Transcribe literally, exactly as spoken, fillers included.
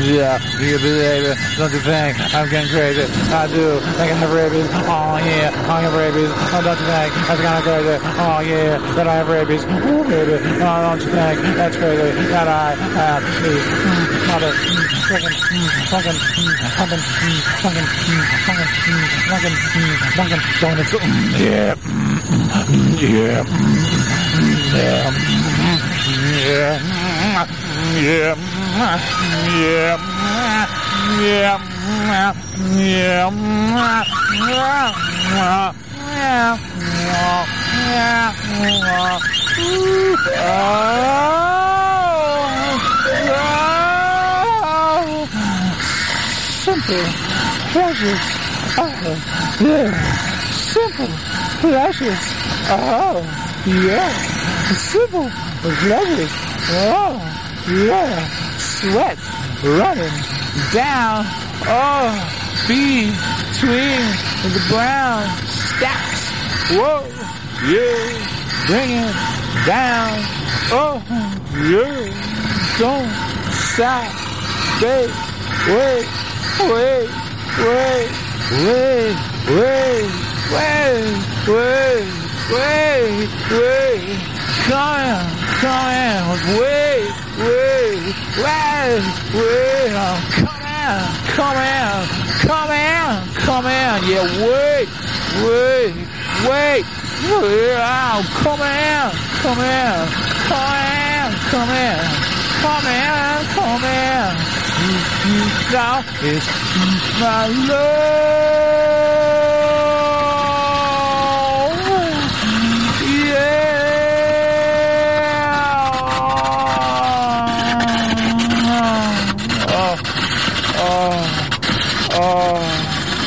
Yeah, you believe it. Don't you think I'm getting crazy? I do. I can have rabies. Oh yeah, I have rabies. Oh, don't you think that's kind of crazy? Oh yeah, that I have rabies. Oh baby, oh, don't you think that's crazy that I have these mother freaking fucking fucking fucking fucking fucking fucking donuts? Yeah, yeah, yeah, yeah, yeah. Yeah, yeah, yeah, simple pleasures. Oh, yeah, simple pleasures. Oh, yeah, simple pleasures. Oh, yeah. Sweat running down, oh, between the brown stacks. Whoa, yeah, bring it down. Oh, yeah, don't stop, babe. Wait, wait, wait, wait, wait, wait, wait, wait, wait. Come in, come in, wait, wait, wait, wait, oh, come in, come in, come in, come in, yeah, wait, wait, wait, wait, oh, come in, come in, come in, come in, come in, come in, now it's my love, yeah. Oh,